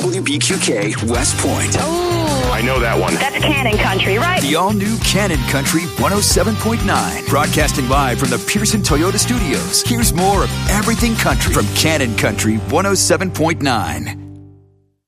WBQK West Point. Ooh, I know that one. that's Cannon Country, right? The all-new Cannon Country 107.9. Broadcasting live from the Pearson Toyota Studios. Here's more of everything country from Cannon Country 107.9.